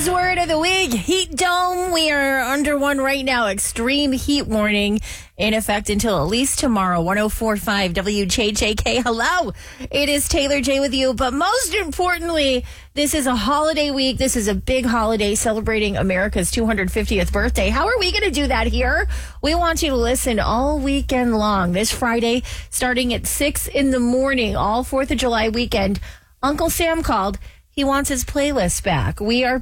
Today's word of the week, heat dome. We are under one right now. Extreme heat warning in effect until at least tomorrow. 104.5 WJJK. Hello. It is Taylor J with you. But most importantly, this is a holiday week. This is a big holiday celebrating America's 250th birthday. How are we going to do that here? We want you to listen all weekend long. This Friday, starting at 6 in the morning, all 4th of July weekend, Uncle Sam called. He wants his playlist back. We are